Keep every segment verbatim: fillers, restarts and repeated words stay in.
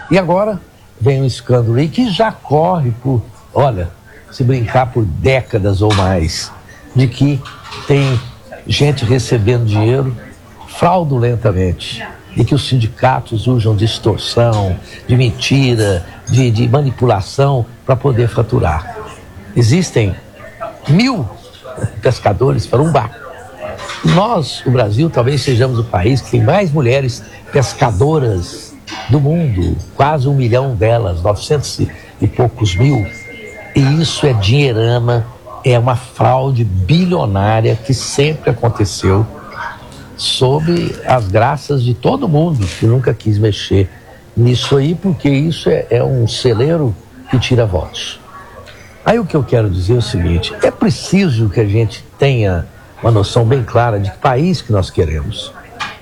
E agora vem um escândalo aí que já corre por, olha, se brincar por décadas ou mais, de que tem gente recebendo dinheiro fraudulentamente e que os sindicatos usam de extorsão, de mentira, de, de manipulação para poder faturar. Existem mil pescadores para um barco. Nós, o Brasil, talvez sejamos o país que tem mais mulheres pescadoras do mundo, quase um milhão delas, novecentos e poucos mil. E isso é dinheirama, é uma fraude bilionária que sempre aconteceu sob as graças de todo mundo que nunca quis mexer nisso aí, porque isso é, é um celeiro que tira votos. Aí o que eu quero dizer é o seguinte: é preciso que a gente tenha uma noção bem clara de que país que nós queremos.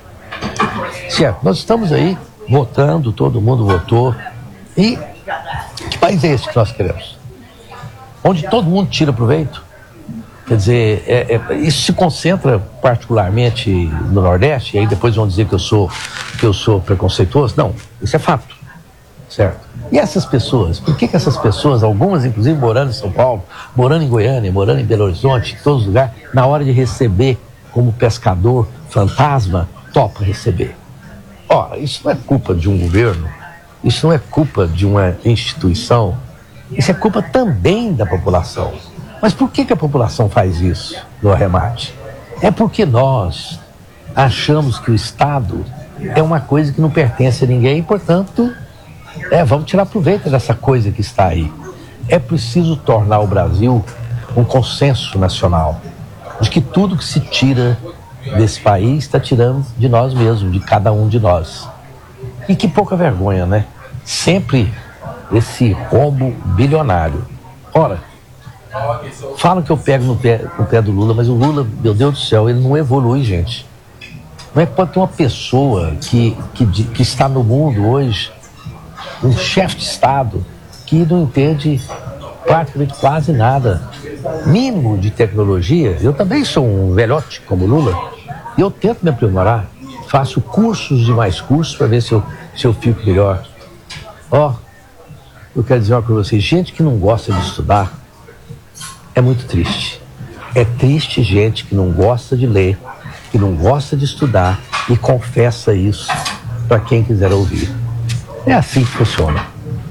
Certo, nós estamos aí votando, todo mundo votou. E que país é esse que nós queremos? Onde todo mundo tira proveito? Quer dizer, é, é, isso se concentra particularmente no Nordeste, e aí depois vão dizer que eu sou, que eu sou preconceituoso? Não, isso é fato, certo? E essas pessoas, por que que essas pessoas, algumas inclusive morando em São Paulo, morando em Goiânia, morando em Belo Horizonte, em todos os lugares, na hora de receber como pescador fantasma, topa receber? Ora, isso não é culpa de um governo, isso não é culpa de uma instituição, isso é culpa também da população. Mas por que que a população faz isso no arremate? É porque nós achamos que o Estado é uma coisa que não pertence a ninguém e, portanto, é, vamos tirar proveito dessa coisa que está aí. É preciso tornar o Brasil um consenso nacional de que tudo que se tira desse país está tirando de nós mesmos, de cada um de nós. E que pouca vergonha, né? Sempre esse rombo bilionário. Ora, falam que eu pego no pé, no pé do Lula, mas o Lula, meu Deus do céu, ele não evolui, gente. Não é que pode ter uma pessoa que, que, que está no mundo hoje, um chefe de Estado, que não entende praticamente quase nada, mínimo de tecnologia. Eu também sou um velhote como Lula, e eu tento me aprimorar, faço cursos de mais cursos para ver se eu, se eu fico melhor. Ó, eu quero dizer uma coisa para vocês, gente que não gosta de estudar, é muito triste. É triste gente que não gosta de ler, que não gosta de estudar e confessa isso para quem quiser ouvir. É assim que funciona.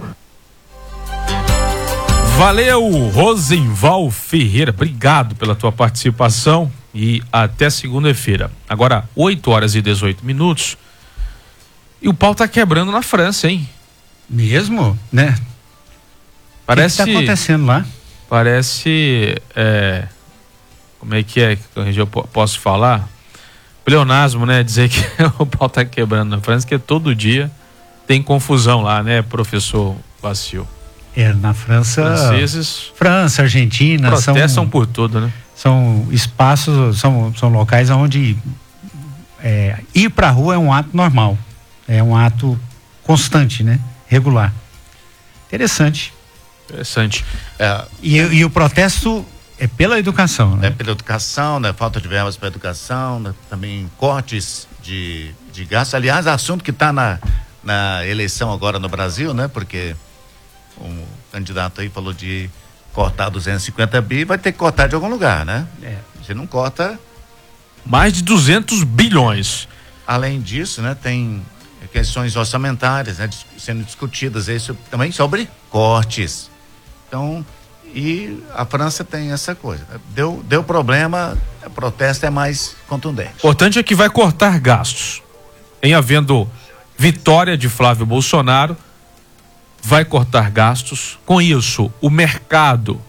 Valeu, Rosenval Ferreira. Obrigado pela tua participação e até segunda-feira. Agora, oito horas e dezoito minutos. E o pau tá quebrando na França, hein? Mesmo, né? Parece. O que está acontecendo lá? Parece, é, como é que é que eu posso falar? Pleonasmo, né? Dizer que o pau tá quebrando na França, que todo dia tem confusão lá, né, professor Vacil? É, na França... Franceses... França, Argentina... Protestam são, por tudo, né? São espaços, são, são locais onde é, ir pra rua é um ato normal. É um ato constante, né? Regular. Interessante. Interessante. É, e, e o protesto é pela educação, né? É pela educação, né? Falta de verbas para educação, né? Também cortes de, de gastos. Aliás, assunto que está na, na eleição agora no Brasil, né? Porque um candidato aí falou de cortar duzentos e cinquenta bi, vai ter que cortar de algum lugar, né? É. Se não corta... Mais de duzentos bilhões. Além disso, né? Tem questões orçamentárias, né? Sendo discutidas isso também sobre cortes. Então, e a França tem essa coisa. Deu, deu problema, o protesto é mais contundente. O importante é que vai cortar gastos. Em havendo vitória de Flávio Bolsonaro, vai cortar gastos. Com isso, o mercado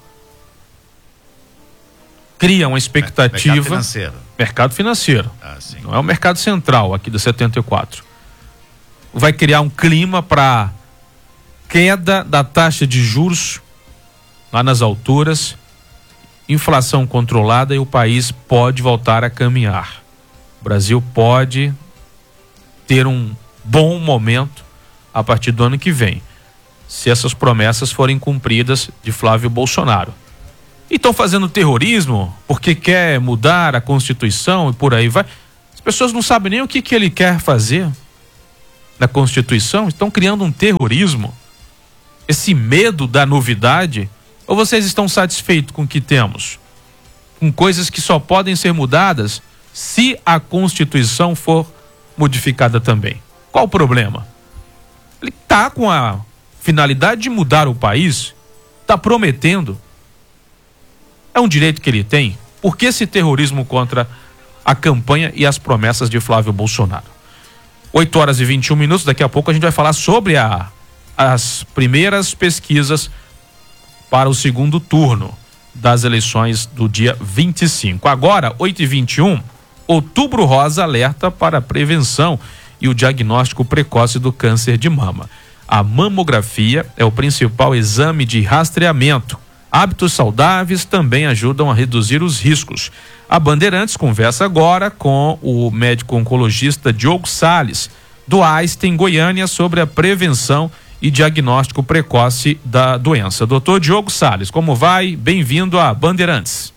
cria uma expectativa. Mercado financeiro. Mercado financeiro. Ah, sim. Não é o mercado central aqui do setenta e quatro. Vai criar um clima para queda da taxa de juros lá nas alturas, inflação controlada e o país pode voltar a caminhar. O Brasil pode ter um bom momento a partir do ano que vem, se essas promessas forem cumpridas de Flávio Bolsonaro. E estão fazendo terrorismo porque quer mudar a Constituição e por aí vai. As pessoas não sabem nem o que, que ele quer fazer. na Constituição? Estão criando um terrorismo? Esse medo da novidade? Ou vocês estão satisfeitos com o que temos? Com coisas que só podem ser mudadas se a Constituição for modificada também. Qual o problema? Ele está com a finalidade de mudar o país, está prometendo. É um direito que ele tem. Por que esse terrorismo contra a campanha e as promessas de Flávio Bolsonaro? oito horas e vinte e um minutos, daqui a pouco a gente vai falar sobre a, as primeiras pesquisas para o segundo turno das eleições do dia vinte e cinco. Agora, oito e vinte e um, Outubro Rosa alerta para a prevenção e o diagnóstico precoce do câncer de mama. A mamografia é o principal exame de rastreamento. Hábitos saudáveis também ajudam a reduzir os riscos. A Bandeirantes conversa agora com o médico oncologista Diogo Salles, do Einstein Goiânia, sobre a prevenção e diagnóstico precoce da doença. Doutor Diogo Salles, como vai? Bem-vindo à Bandeirantes.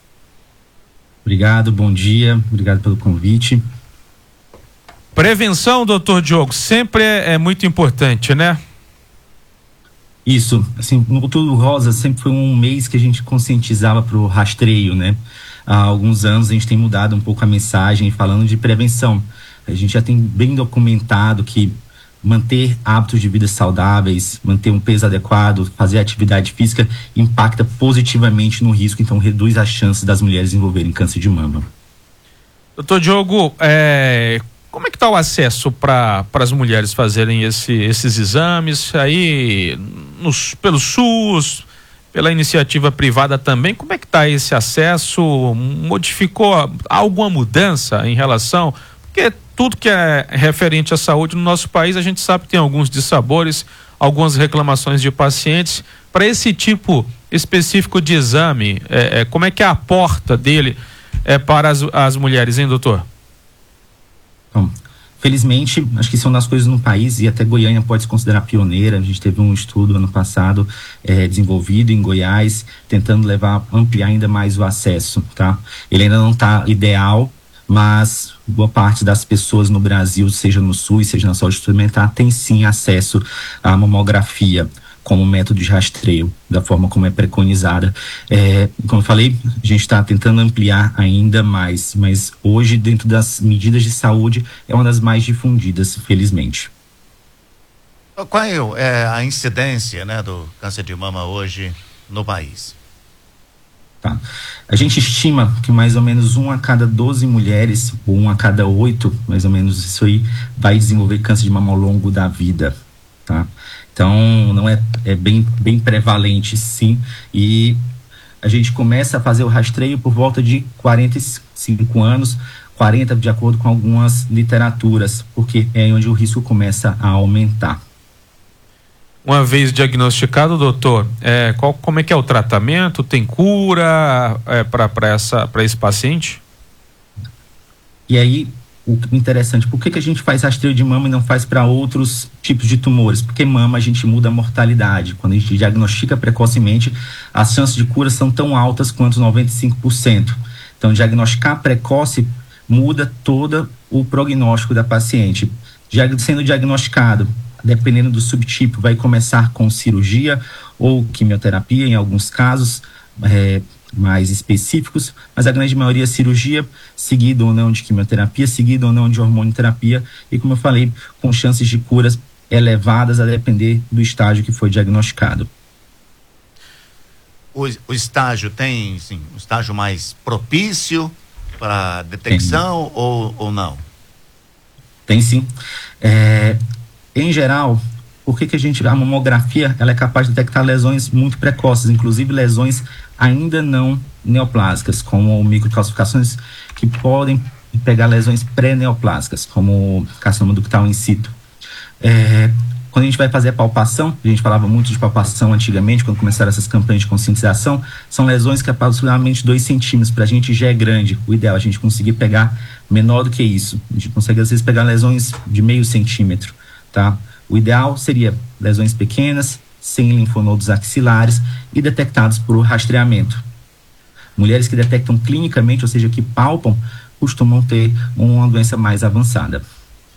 Obrigado, bom dia, obrigado pelo convite. Prevenção, doutor Diogo, sempre é, é muito importante, né? Isso, assim, no Outubro Rosa sempre foi um mês que a gente conscientizava para o rastreio, né? Há alguns anos a gente tem mudado um pouco a mensagem falando de prevenção. A gente já tem bem documentado que manter hábitos de vida saudáveis, manter um peso adequado, fazer atividade física impacta positivamente no risco, então reduz as chances das mulheres desenvolverem câncer de mama. Doutor Diogo, é... como é que está o acesso para as mulheres fazerem esse, esses exames aí nos, pelo SUS, pela iniciativa privada também? Como é que está esse acesso? Modificou há alguma mudança em relação? Porque tudo que é referente à saúde no nosso país, a gente sabe que tem alguns dissabores, algumas reclamações de pacientes. Para esse tipo específico de exame, é, é, como é que é a porta dele é, para as, as mulheres, hein, doutor? Bom, felizmente, acho que isso é uma das coisas no país, e até Goiânia pode se considerar pioneira. A gente teve um estudo ano passado é, desenvolvido em Goiás, tentando levar, ampliar ainda mais o acesso, tá? Ele ainda não está ideal, mas boa parte das pessoas no Brasil, seja no SUS, seja na saúde suplementar, tem sim acesso à mamografia como método de rastreio, da forma como é preconizada. É, como eu falei, a gente está tentando ampliar ainda mais, mas hoje, dentro das medidas de saúde, é uma das mais difundidas, felizmente. Qual é a incidência, né, do câncer de mama hoje no país? Tá. A gente estima que mais ou menos um a cada doze mulheres, ou um a cada oito, mais ou menos isso aí, vai desenvolver câncer de mama ao longo da vida, tá? Então, não é, é bem, bem prevalente, sim, e a gente começa a fazer o rastreio por volta de quarenta e cinco anos, quarenta de acordo com algumas literaturas, porque é onde o risco começa a aumentar. Uma vez diagnosticado, doutor, é, qual, como é que é o tratamento? Tem cura é, para esse paciente? E aí, o interessante, por que, que a gente faz rastreio de mama e não faz para outros tipos de tumores? Porque mama a gente muda a mortalidade. Quando a gente diagnostica precocemente, as chances de cura são tão altas quanto noventa e cinco por cento. Então, diagnosticar precoce muda todo o prognóstico da paciente. Sendo diagnosticado, dependendo do subtipo, vai começar com cirurgia ou quimioterapia, em alguns casos é, mais específicos, mas a grande maioria é cirurgia, seguido ou não de quimioterapia, seguido ou não de hormonioterapia, e como eu falei, com chances de curas elevadas a depender do estágio que foi diagnosticado. O, o estágio tem, sim, um estágio mais propício para detecção ou, ou não? Tem sim. É, em geral, por que que a gente, a mamografia, ela é capaz de detectar lesões muito precoces, inclusive lesões ainda não neoplásicas, como microcalcificações que podem pegar lesões pré-neoplásicas, como carcinoma ductal in situ. É, quando a gente vai fazer a palpação, a gente falava muito de palpação antigamente, quando começaram essas campanhas de conscientização, são lesões que aproximadamente dois centímetros, para a gente já é grande. O ideal é a gente conseguir pegar menor do que isso. A gente consegue às vezes pegar lesões de meio centímetro, tá? O ideal seria lesões pequenas, sem linfonodos axilares e detectados por rastreamento. Mulheres que detectam clinicamente, ou seja, que palpam, costumam ter uma doença mais avançada.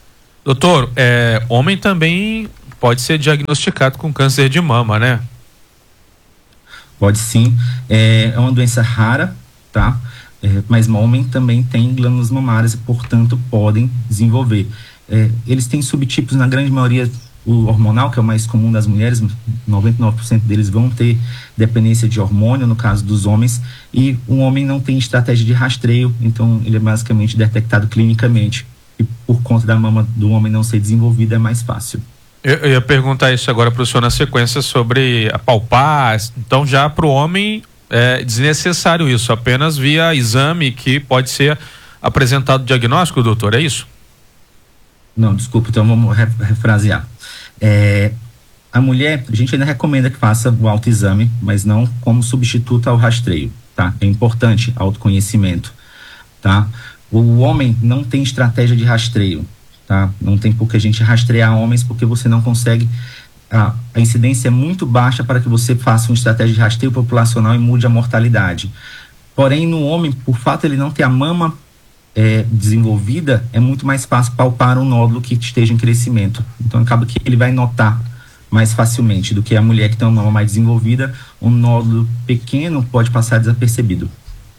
Doutor, é, homem também pode ser diagnosticado com câncer de mama, né? Pode sim, é, é uma doença rara, tá? É, mas homem também tem glândulas mamárias e, portanto, podem desenvolver. É, eles têm subtipos, na grande maioria, o hormonal, que é o mais comum das mulheres, noventa e nove por cento deles vão ter dependência de hormônio, no caso dos homens, e o homem não tem estratégia de rastreio, então ele é basicamente detectado clinicamente. E por conta da mama do homem não ser desenvolvida, é mais fácil. Eu, eu ia perguntar isso agora para o senhor na sequência sobre apalpar. Então, já para o homem é desnecessário isso, apenas via exame que pode ser apresentado o diagnóstico, doutor, é isso? Não, desculpa, então vamos refrasear. É, a mulher, a gente ainda recomenda que faça o autoexame, mas não como substituto ao rastreio, tá? É importante autoconhecimento, tá? O homem não tem estratégia de rastreio, tá? Não tem por que a gente rastrear homens, porque você não consegue, a, a incidência é muito baixa para que você faça uma estratégia de rastreio populacional e mude a mortalidade. Porém, no homem, por fato ele não ter a mama é, desenvolvida, é muito mais fácil palpar um nódulo que esteja em crescimento. Então, acaba que ele vai notar mais facilmente do que a mulher que tem uma mama mais desenvolvida. Um nódulo pequeno pode passar desapercebido.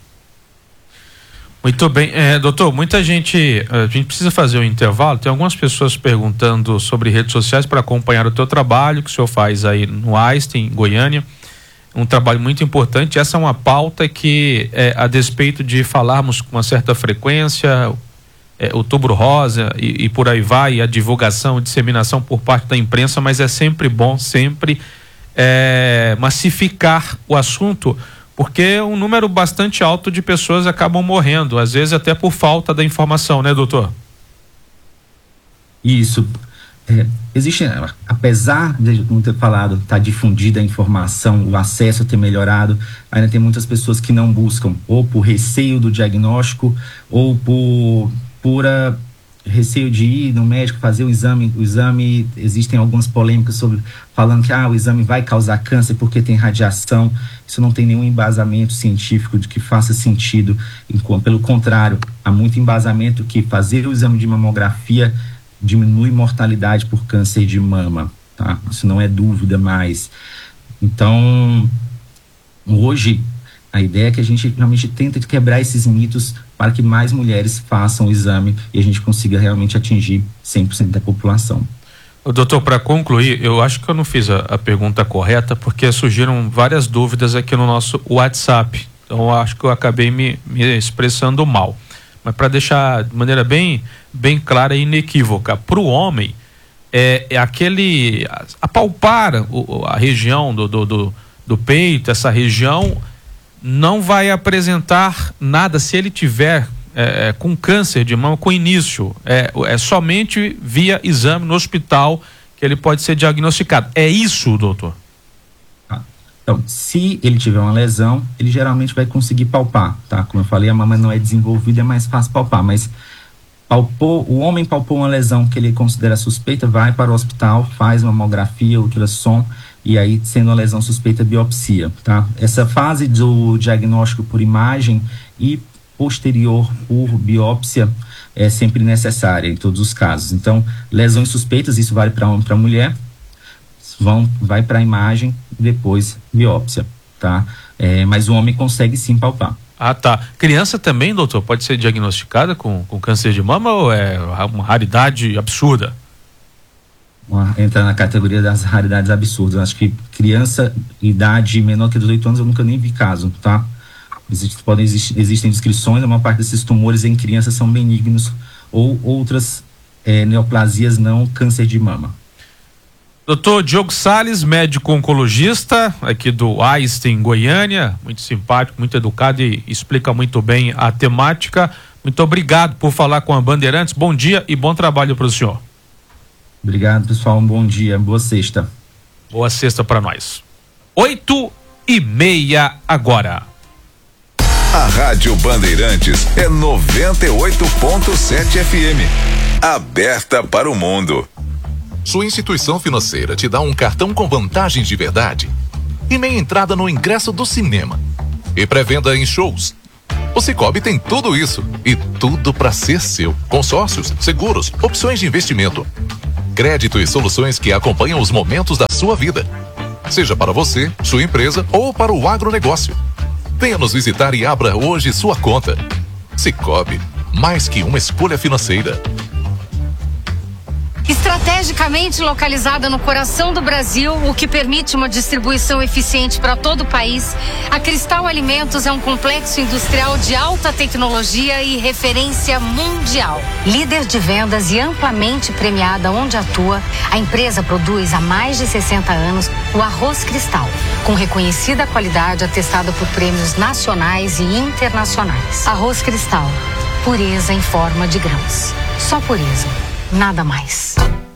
Muito bem, é, doutor, muita gente, a gente precisa fazer um intervalo, tem algumas pessoas perguntando sobre redes sociais para acompanhar o teu trabalho que o senhor faz aí no Einstein, em Goiânia, um trabalho muito importante. Essa é uma pauta que, é, a despeito de falarmos com uma certa frequência, é, outubro rosa e, e por aí vai, a divulgação, a disseminação por parte da imprensa, mas é sempre bom, sempre é, massificar o assunto, porque um número bastante alto de pessoas acabam morrendo, às vezes até por falta da informação, né, doutor? Isso. É, existe, apesar de não ter falado, tá difundida a informação, o acesso ter melhorado, ainda tem muitas pessoas que não buscam, ou por receio do diagnóstico, ou por pura receio de ir no médico fazer o exame. O exame, existem algumas polêmicas sobre, falando que ah, o exame vai causar câncer porque tem radiação. Isso não tem nenhum embasamento científico de que faça sentido. Pelo contrário, há muito embasamento que fazer o exame de mamografia diminui mortalidade por câncer de mama, tá? Isso não é dúvida mais. Então, hoje, a ideia é que a gente realmente tenta quebrar esses mitos para que mais mulheres façam o exame e a gente consiga realmente atingir cem por cento da população. Doutor, para concluir, eu acho que eu não fiz a, a pergunta correta, porque surgiram várias dúvidas aqui no nosso WhatsApp. Então, eu acho que eu acabei me, me expressando mal. Mas para deixar de maneira bem, bem clara e inequívoca, para o homem, é, é aquele, apalpar o, a região do, do, do, do peito, essa região não vai apresentar nada se ele tiver é, com câncer de mama com início, é, é somente via exame no hospital que ele pode ser diagnosticado. É isso, doutor? Então, se ele tiver uma lesão, ele geralmente vai conseguir palpar, tá? Como eu falei, a mama não é desenvolvida, é mais fácil palpar, mas palpou, o homem palpou uma lesão que ele considera suspeita, vai para o hospital, faz mamografia, ultrassom, e aí, sendo uma lesão suspeita, biopsia, tá? Essa fase do diagnóstico por imagem e posterior por biópsia é sempre necessária em todos os casos. Então, lesões suspeitas, isso vale para homem e para mulher, vão, vai para a imagem, depois biópsia, tá? É, mas o homem consegue sim palpar. Ah, tá. Criança também, doutor, pode ser diagnosticada com, com câncer de mama ou é uma raridade absurda? Entra na categoria das raridades absurdas. Acho que criança, idade menor que dezoito anos, eu nunca nem vi caso, tá? Existe, podem, existe, existem descrições, a maior parte desses tumores em crianças são benignos ou outras é, neoplasias não câncer de mama. Doutor Diogo Salles, médico oncologista aqui do Einstein, Goiânia, muito simpático, muito educado e explica muito bem a temática. Muito obrigado por falar com a Bandeirantes. Bom dia e bom trabalho para o senhor. Obrigado, pessoal. Um bom dia, boa sexta. Boa sexta para nós. Oito e meia agora. A Rádio Bandeirantes é noventa e oito ponto sete F M. Aberta para o mundo. Sua instituição financeira te dá um cartão com vantagens de verdade? E meia entrada no ingresso do cinema? E pré-venda em shows? O Sicoob tem tudo isso e tudo para ser seu. Consórcios, seguros, opções de investimento, crédito e soluções que acompanham os momentos da sua vida. Seja para você, sua empresa ou para o agronegócio. Venha nos visitar e abra hoje sua conta. Sicoob, mais que uma escolha financeira. Estrategicamente localizada no coração do Brasil, o que permite uma distribuição eficiente para todo o país, a Cristal Alimentos é um complexo industrial de alta tecnologia e referência mundial. Líder de vendas e amplamente premiada onde atua, a empresa produz há mais de sessenta anos o arroz Cristal, com reconhecida qualidade atestada por prêmios nacionais e internacionais. Arroz Cristal, pureza em forma de grãos. Só pureza, nada mais.